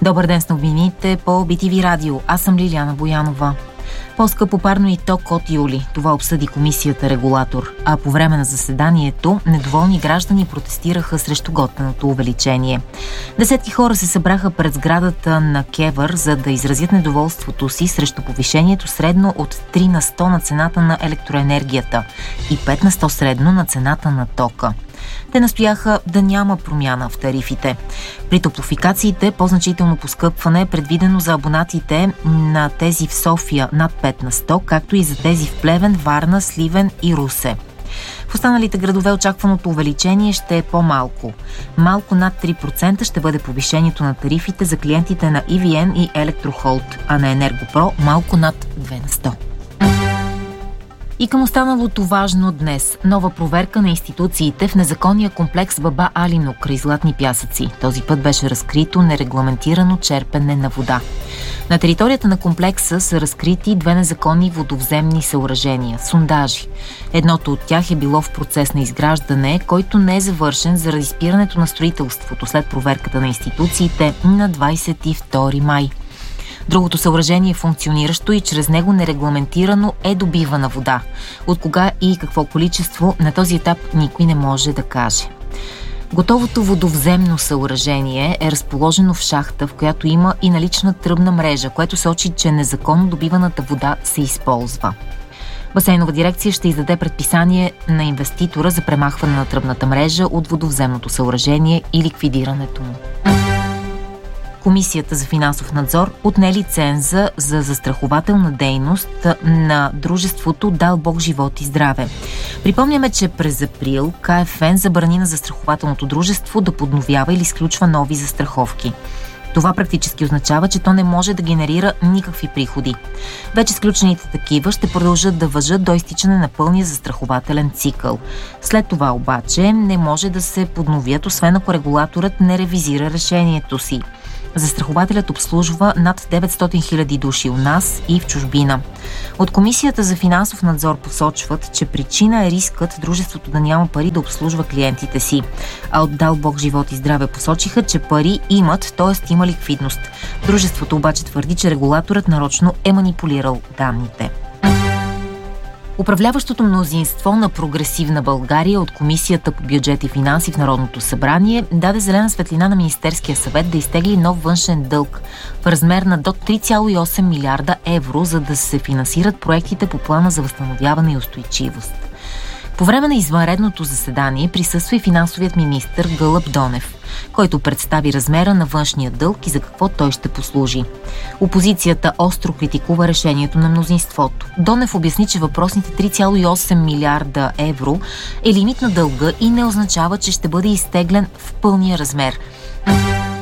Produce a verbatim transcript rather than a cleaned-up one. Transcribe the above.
Добър ден с новините по Би Ти Ви Радио. Аз съм Лиляна Боянова. По-скъпо парно и ток от юли. Това обсъди комисията регулатор. А по време на заседанието недоволни граждани протестираха срещу готвеното увеличение. Десетки хора се събраха пред сградата на КЕВР, за да изразят недоволството си срещу повишението средно от три на сто на цената на електроенергията и пет на сто средно на цената на тока. Те настояха да няма промяна в тарифите. При топлофикациите по-значително поскъпване е предвидено за абонатите на тези в София над пет на сто, както и за тези в Плевен, Варна, Сливен и Русе. В останалите градове очакваното увеличение ще е по-малко. Малко над три процента ще бъде повишението на тарифите за клиентите на И Ви Ен и Електрохолд, а на Енергопро малко над две на сто. И към останалото важно днес. Нова проверка на институциите в незаконния комплекс Баба Алино край Златни пясъци. Този път беше разкрито нерегламентирано черпене на вода. На територията на комплекса са разкрити две незаконни водовземни съоръжения – сондажи. Едното от тях е било в процес на изграждане, който не е завършен заради спирането на строителството след проверката на институциите на двадесет и втори май. Другото съоръжение е функциониращо и чрез него нерегламентирано е добивана вода. От кога и какво количество на този етап никой не може да каже. Готовото водовземно съоръжение е разположено в шахта, в която има и налична тръбна мрежа, което сочи, че незаконно добиваната вода се използва. Басейнова дирекция ще издаде предписание на инвеститора за премахване на тръбната мрежа от водовземното съоръжение и ликвидирането му. Комисията за финансов надзор отне лиценза за застрахователна дейност на дружеството Дал Бог живот и здраве. Припомняме, че през април Ка Еф Ен забрани на застрахователното дружество да подновява или изключва нови застраховки. Това практически означава, че то не може да генерира никакви приходи. Вече сключените такива ще продължат да важат до изтичане на пълния застрахователен цикъл. След това обаче не може да се подновят, освен ако регулаторът не ревизира решението си. Застрахователят обслужва над деветстотин хиляди души у нас и в чужбина. От Комисията за финансов надзор посочват, че причина е рискът дружеството да няма пари да обслужва клиентите си. А от Дал Бог живот и здраве посочиха, че пари имат, т.е. има ликвидност. Дружеството обаче твърди, че регулаторът нарочно е манипулирал данните. Управляващото мнозинство на Прогресивна България от Комисията по бюджет и финанси в Народното събрание даде зелена светлина на Министерския съвет да изтегли нов външен дълг в размер на до три цяло и осем милиарда евро, за да се финансират проектите по плана за възстановяване и устойчивост. По време на извънредното заседание присъства и финансовият министър Гълъб Донев, който представи размера на външния дълг и за какво той ще послужи. Опозицията остро критикува решението на мнозинството. Донев обясни, че въпросните три цяло и осем милиарда евро е лимит на дълга и не означава, че ще бъде изтеглен в пълния размер.